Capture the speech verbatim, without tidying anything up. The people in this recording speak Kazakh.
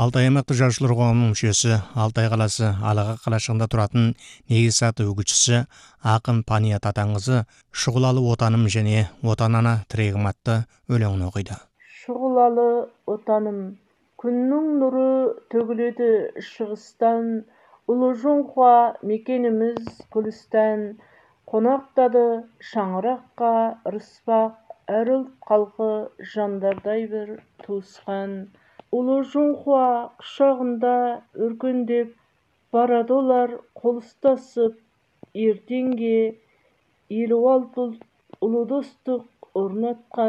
Алтай аймақтық жазушылар қоғамының мүшесі, Алтай қаласы Алаға қалашығында тұратын негіз аты өгізшісі ақын Пания Татаңғызы «Шұғылалы отаным» және «Отан ана тірегім» атты өлеңін оқиды. Шұғылалы отаным, күннің нұры төгіледі шығыстан, ұлы жоңға мекеніміз Гүлістан, қонақтады шаңыраққа ырыспақ әр ұлт халқы жандардай бір туысқан. Ұлы жоңға құшағында өркендеп барады олар қол ұстасып ертеңге, елу алты ұлт ұлы достық орнатқан.